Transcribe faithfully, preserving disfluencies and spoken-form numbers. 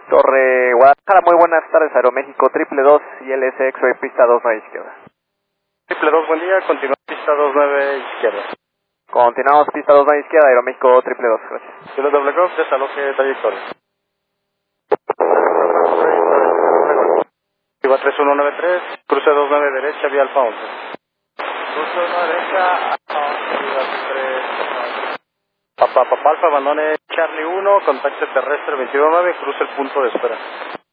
Torre Guadalajara, muy buenas tardes, Aeroméxico, triple dos y L S X-Ray, pista dos nueve izquierda. Triple dos, buen día, continúa pista dos nueve izquierda. Continuamos pista dos nueve izquierda, Aeroméxico, triple dos, gracias. Cielo doble golf, desaloje trayectoria. Iba tres uno nueve tres, cruce dos nueve derecha, vía Alfa once. Cruce dos nueve derecha, Alfa once, vía tres. Papá, papá, Alfa, abandone Charlie uno, contacto terrestre veintidós nueve, cruce el punto de espera.